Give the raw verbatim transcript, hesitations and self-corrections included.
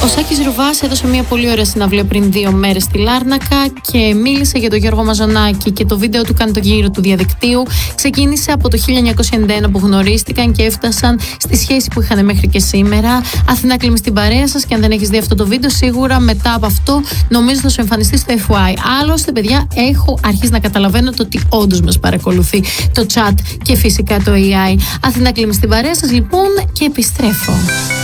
Ο Σάκης Ρουβάς έδωσε μια πολύ ωραία συναυλία πριν δύο μέρες στη Λάρνακα και μίλησε για τον Γιώργο Μαζονάκη και το βίντεο του κάνει το γύρο του διαδικτύου. Ξεκίνησε από το χίλια εννιακόσια ενενήντα ένα που γνωρίστηκαν και έφτασαν στη σχέση που είχαν μέχρι και σήμερα. Αθηνά Κλίμη στην παρέα σας, και αν δεν έχεις δει αυτό το βίντεο, σίγουρα μετά από αυτό νομίζω θα σου εμφανιστεί στο εφ γουάι. Άλλωστε, παιδιά, έχω αρχίσει να καταλαβαίνω το ότι όντως μας παρακολουθεί το chat και φυσικά το έι άι. Αθηνά Κλίμη στην παρέα σας, λοιπόν, και επιστρέφω.